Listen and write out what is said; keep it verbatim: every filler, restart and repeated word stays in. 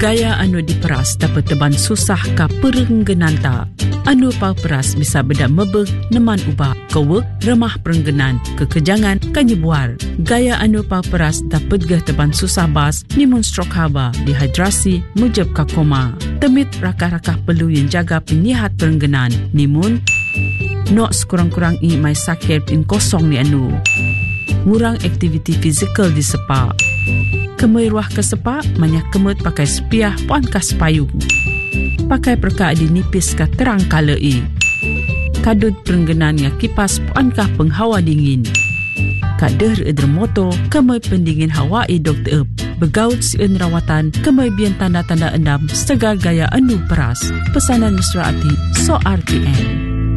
Gaya anu diperas dapat teban susah ka perenggenan ta. Anu pau peras bisa beda mebeg neman ubah kewek remah perenggenan kekejangan kanyebuar. Gaya anu pau peras dapat gah teban susah bas nimun stroke haba, dehidrasi, mujab ka koma. Temit rakah-rakah perlu yang jaga penyihat perenggenan nimun nok sekurang-kurang i mai sakit in kosong ni anu. Ngurang aktiviti fizikal di sepa. Kemui ruah ke sepa, banyak kemut pakai sepiah puan ka sepayung. Pakai perka di nipis ka terang kala i. Kadut perenggenan ya kipas puan ka penghawa dingin. Kader eder moto, kemui pendingin hawa i dokter ep. Begaut sieun rawatan, kemui bian tanda-tanda endam segar gaya anu peras. Pesanan mesra ati, so R T M.